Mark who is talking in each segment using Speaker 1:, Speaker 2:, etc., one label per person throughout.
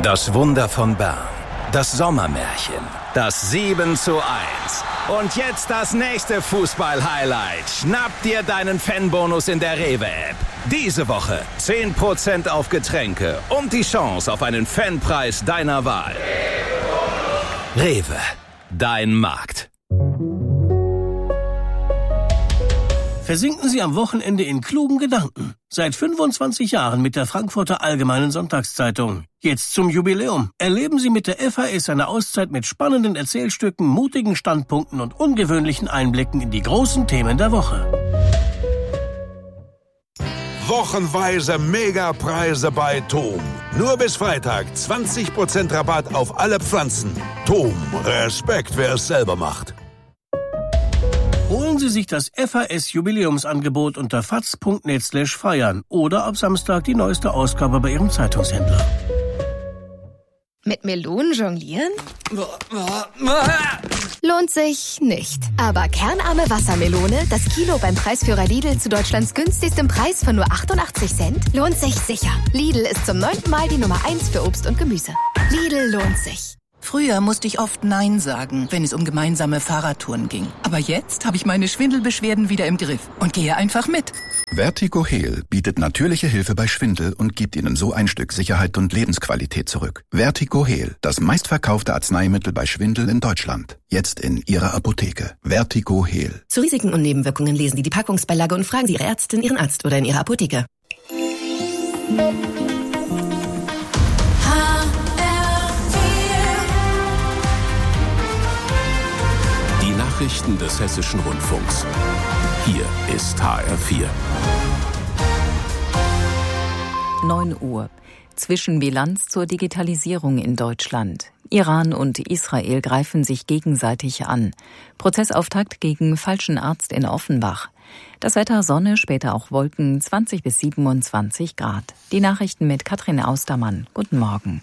Speaker 1: Das Wunder von Bern. Das Sommermärchen. Das 7:1. Und jetzt das nächste Fußball-Highlight. Schnapp dir deinen Fanbonus in der Rewe-App. Diese Woche 10% auf Getränke und die Chance auf einen Fanpreis deiner Wahl. Rewe. Dein Markt.
Speaker 2: Versinken Sie am Wochenende in klugen Gedanken. Seit 25 Jahren mit der Frankfurter Allgemeinen Sonntagszeitung. Jetzt zum Jubiläum. Erleben Sie mit der FAS eine Auszeit mit spannenden Erzählstücken, mutigen Standpunkten und ungewöhnlichen Einblicken in die großen Themen der Woche.
Speaker 3: Wochenweise Megapreise bei TOM. Nur bis Freitag 20% Rabatt auf alle Pflanzen. TOM, Respekt, wer es selber macht.
Speaker 2: Holen Sie sich das FAS-Jubiläumsangebot unter faz.net/feiern oder ab Samstag die neueste Ausgabe bei Ihrem Zeitungshändler.
Speaker 4: Mit Melonen jonglieren? Lohnt sich nicht. Aber kernarme Wassermelone, das Kilo beim Preisführer Lidl zu Deutschlands günstigstem Preis von nur 88 Cent, lohnt sich sicher. Lidl ist zum 9. Mal die Nummer 1 für Obst und Gemüse. Lidl lohnt sich.
Speaker 5: Früher musste ich oft Nein sagen, wenn es um gemeinsame Fahrradtouren ging. Aber jetzt habe ich meine Schwindelbeschwerden wieder im Griff und gehe einfach mit.
Speaker 6: Vertigo Heal bietet natürliche Hilfe bei Schwindel und gibt Ihnen so ein Stück Sicherheit und Lebensqualität zurück. Vertigo Heal, das meistverkaufte Arzneimittel bei Schwindel in Deutschland. Jetzt in Ihrer Apotheke. Vertigo Heal.
Speaker 7: Zu Risiken und Nebenwirkungen lesen Sie die Packungsbeilage und fragen Sie Ihre Ärztin, Ihren Arzt oder in Ihrer Apotheke.
Speaker 8: Nachrichten des Hessischen Rundfunks. Hier ist HR4.
Speaker 9: 9 Uhr. Zwischenbilanz zur Digitalisierung in Deutschland. Iran und Israel greifen sich gegenseitig an. Prozessauftakt gegen falschen Arzt in Offenbach. Das Wetter Sonne, später auch Wolken, 20 bis 27 Grad. Die Nachrichten mit Katrin Austermann. Guten Morgen.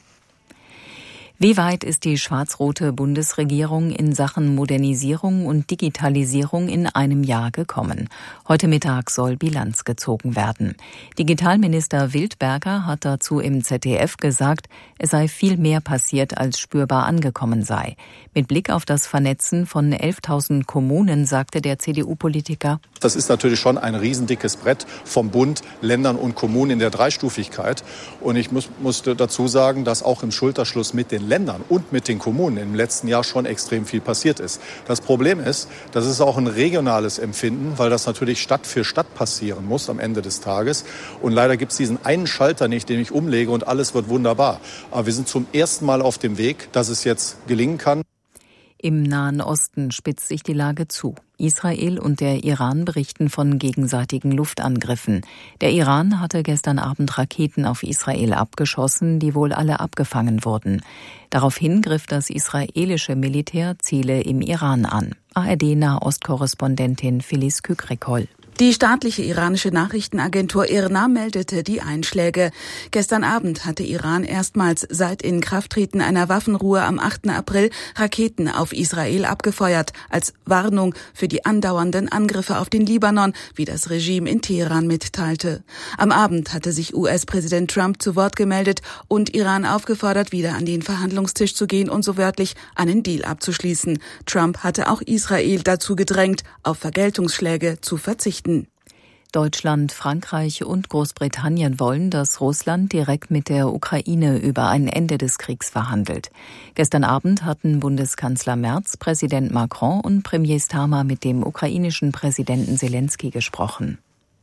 Speaker 9: Wie weit ist die schwarz-rote Bundesregierung in Sachen Modernisierung und Digitalisierung in einem Jahr gekommen? Heute Mittag soll Bilanz gezogen werden. Digitalminister Wildberger hat dazu im ZDF gesagt, es sei viel mehr passiert, als spürbar angekommen sei. Mit Blick auf das Vernetzen von 11.000 Kommunen sagte der CDU-Politiker:
Speaker 10: Das ist natürlich schon ein riesendickes Brett vom Bund, Ländern und Kommunen in der Dreistufigkeit. Und ich musste dazu sagen, dass auch im Schulterschluss mit den Ländern und mit den Kommunen im letzten Jahr schon extrem viel passiert ist. Das Problem ist, das ist auch ein regionales Empfinden, weil das natürlich Stadt für Stadt passieren muss am Ende des Tages. Und leider gibt es diesen einen Schalter nicht, den ich umlege und alles wird wunderbar. Aber wir sind zum ersten Mal auf dem Weg, dass es jetzt gelingen kann.
Speaker 9: Im Nahen Osten spitzt sich die Lage zu. Israel und der Iran berichten von gegenseitigen Luftangriffen. Der Iran hatte gestern Abend Raketen auf Israel abgeschossen, die wohl alle abgefangen wurden. Daraufhin griff das israelische Militär Ziele im Iran an. ARD-Nahostkorrespondentin Filiz Kükrikol.
Speaker 11: Die staatliche iranische Nachrichtenagentur IRNA meldete die Einschläge. Gestern Abend hatte Iran erstmals seit Inkrafttreten einer Waffenruhe am 8. April Raketen auf Israel abgefeuert, als Warnung für die andauernden Angriffe auf den Libanon, wie das Regime in Teheran mitteilte. Am Abend hatte sich US-Präsident Trump zu Wort gemeldet und Iran aufgefordert, wieder an den Verhandlungstisch zu gehen und so wörtlich einen Deal abzuschließen. Trump hatte auch Israel dazu gedrängt, auf Vergeltungsschläge zu verzichten.
Speaker 9: Deutschland, Frankreich und Großbritannien wollen, dass Russland direkt mit der Ukraine über ein Ende des Kriegs verhandelt. Gestern Abend hatten Bundeskanzler Merz, Präsident Macron und Premier Starmer mit dem ukrainischen Präsidenten Selenskyj gesprochen.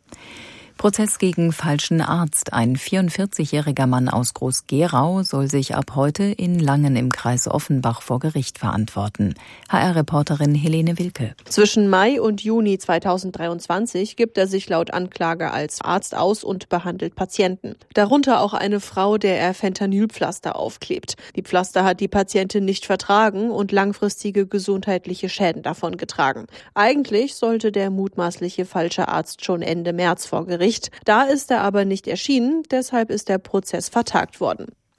Speaker 9: Prozess gegen falschen Arzt. Ein 44-jähriger Mann aus Groß-Gerau soll sich ab heute in Langen im Kreis Offenbach vor Gericht verantworten. HR-Reporterin Helene Wilke.
Speaker 12: Zwischen Mai und Juni 2023 gibt er sich laut Anklage als Arzt aus und behandelt Patienten. Darunter auch eine Frau, der er Fentanylpflaster aufklebt. Die Pflaster hat die Patientin nicht vertragen und langfristige gesundheitliche Schäden davongetragen. Eigentlich sollte der mutmaßliche falsche Arzt schon Ende März vor Gericht. Da ist er aber nicht erschienen, deshalb ist der Prozess vertagt worden.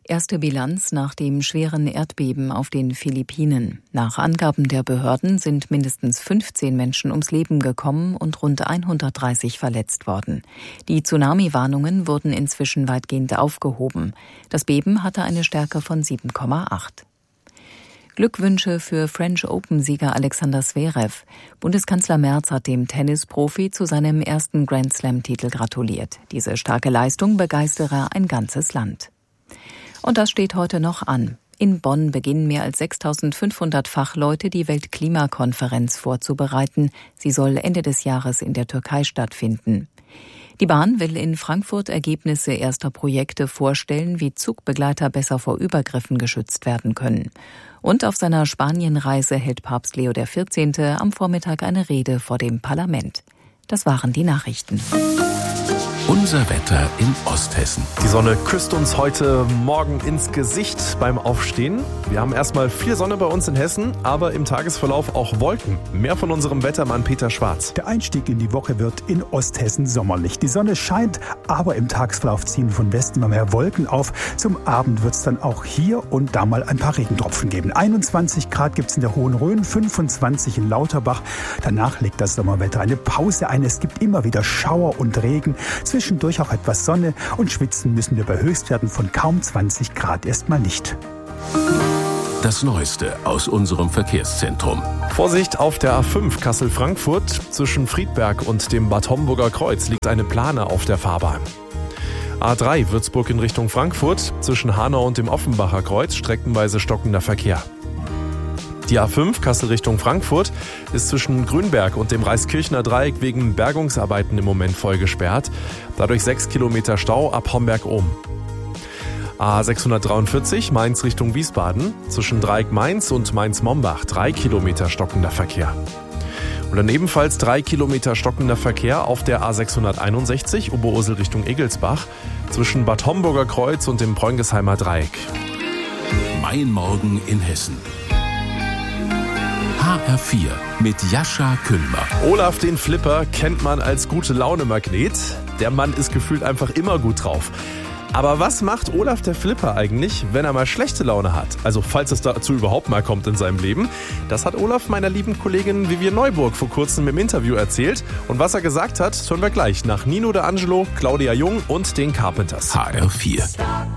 Speaker 9: Erste Bilanz nach dem schweren Erdbeben auf den Philippinen. Nach Angaben der Behörden sind mindestens 15 Menschen ums Leben gekommen und rund 130 verletzt worden. Die Tsunami-Warnungen wurden inzwischen weitgehend aufgehoben. Das Beben hatte eine Stärke von 7,8. Glückwünsche für French Open-Sieger Alexander Zverev. Bundeskanzler Merz hat dem Tennisprofi zu seinem ersten Grand-Slam-Titel gratuliert. Diese starke Leistung begeistere ein ganzes Land. Und das steht heute noch an. In Bonn beginnen mehr als 6.500 Fachleute, die Weltklimakonferenz vorzubereiten. Sie soll Ende des Jahres in der Türkei stattfinden. Die Bahn will in Frankfurt Ergebnisse erster Projekte vorstellen, wie Zugbegleiter besser vor Übergriffen geschützt werden können. Und auf seiner Spanienreise hält Papst Leo XIV. Am Vormittag eine Rede vor dem Parlament. Das waren die Nachrichten.
Speaker 8: Unser Wetter in Osthessen.
Speaker 13: Die Sonne küsst uns heute Morgen ins Gesicht beim Aufstehen. Wir haben erstmal viel Sonne bei uns in Hessen, aber im Tagesverlauf auch Wolken. Mehr von unserem Wettermann Peter Schwarz.
Speaker 14: Der Einstieg in die Woche wird in Osthessen sommerlich. Die Sonne scheint, aber im Tagesverlauf ziehen von Westen immer mehr Wolken auf. Zum Abend wird es dann auch hier und da mal ein paar Regentropfen geben. 21 Grad gibt es in der Hohen Rhön, 25 in Lauterbach. Danach legt das Sommerwetter eine Pause ein. Es gibt immer wieder Schauer und Regen. Zwischendurch auch etwas Sonne und schwitzen müssen wir bei Höchstwerten von kaum 20 Grad erstmal nicht.
Speaker 8: Das Neueste aus unserem Verkehrszentrum.
Speaker 13: Vorsicht auf der A5 Kassel-Frankfurt. Zwischen Friedberg und dem Bad Homburger Kreuz liegt eine Plane auf der Fahrbahn. A3 Würzburg in Richtung Frankfurt. Zwischen Hanau und dem Offenbacher Kreuz streckenweise stockender Verkehr. Die A5 Kassel Richtung Frankfurt ist zwischen Grünberg und dem Reiskirchner Dreieck wegen Bergungsarbeiten im Moment voll gesperrt. Dadurch 6 Kilometer Stau ab Homberg-Ohm. A643 Mainz Richtung Wiesbaden. Zwischen Dreieck Mainz und Mainz-Mombach 3 Kilometer stockender Verkehr. Und dann ebenfalls 3 Kilometer stockender Verkehr auf der A661 Oberursel Richtung Egelsbach. Zwischen Bad Homburger Kreuz und dem Preungesheimer Dreieck.
Speaker 8: Mein Morgen in Hessen. HR4 mit Jascha Küllmer.
Speaker 13: Olaf den Flipper kennt man als Gute-Laune-Magnet. Der Mann ist gefühlt einfach immer gut drauf. Aber was macht Olaf der Flipper eigentlich, wenn er mal schlechte Laune hat? Also falls es dazu überhaupt mal kommt in seinem Leben. Das hat Olaf meiner lieben Kollegin Vivian Neuburg vor kurzem im Interview erzählt. Und was er gesagt hat, hören wir gleich nach Nino D'Angelo, Claudia Jung und den Carpenters.
Speaker 8: HR4.